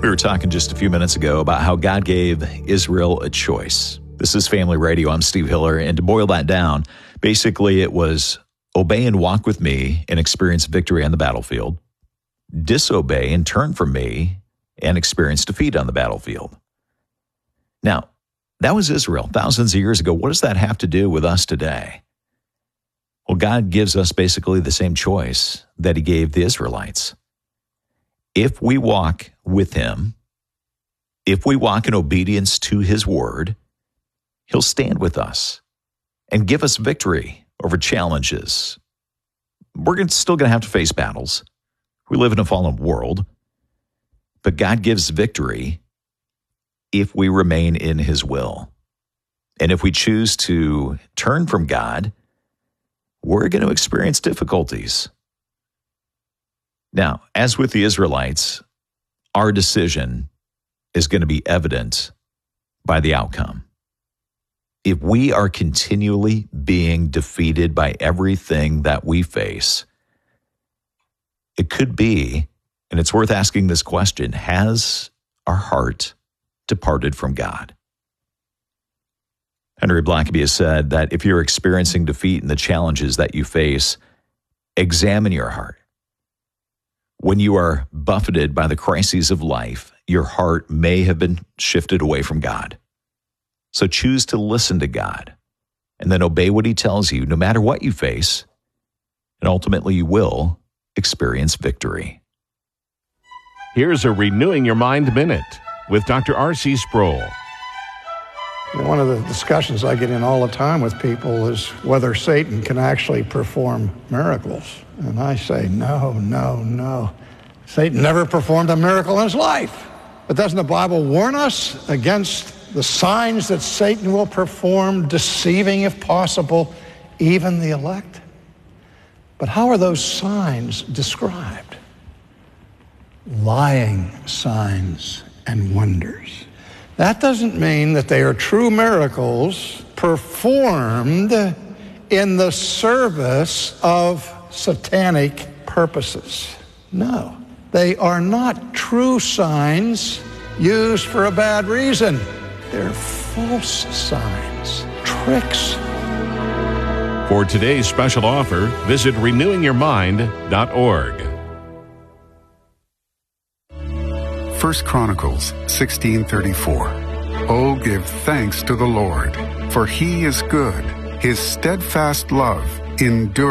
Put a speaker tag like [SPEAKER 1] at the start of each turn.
[SPEAKER 1] We were talking just a few minutes ago about how God gave Israel a choice. This is Family Radio. I'm Steve Hiller. And to boil that down, basically it was obey and walk with me and experience victory on the battlefield. Disobey and turn from me and experience defeat on the battlefield. Now, that was Israel thousands of years ago. What does that have to do with us today? Well, God gives us basically the same choice that he gave the Israelites. If we walk with him, if we walk in obedience to his word, he'll stand with us and give us victory over challenges. We're still going to have to face battles. We live in a fallen world, but God gives victory if we remain in his will. And if we choose to turn from God, we're going to experience difficulties. Now, as with the Israelites, our decision is going to be evident by the outcome. If we are continually being defeated by everything that we face, it could be, and it's worth asking this question, has our heart departed from God? Henry Blackaby has said that if you're experiencing defeat in the challenges that you face, examine your heart. When you are buffeted by the crises of life, your heart may have been shifted away from God. So choose to listen to God and then obey what he tells you, no matter what you face, and ultimately you will experience victory.
[SPEAKER 2] Here's a Renewing Your Mind Minute with Dr. R.C. Sproul.
[SPEAKER 3] One of the discussions I get in all the time with people is whether Satan can actually perform miracles. And I say, no. Satan never performed a miracle in his life. But doesn't the Bible warn us against the signs that Satan will perform, deceiving, if possible, even the elect? But how are those signs described? Lying signs and wonders. That doesn't mean that they are true miracles performed in the service of satanic purposes. No, they are not true signs used for a bad reason. They're false signs, tricks.
[SPEAKER 2] For today's special offer, visit renewingyourmind.org.
[SPEAKER 4] 1 Chronicles 16:34. Oh, give thanks to the Lord, for he is good. His steadfast love endures.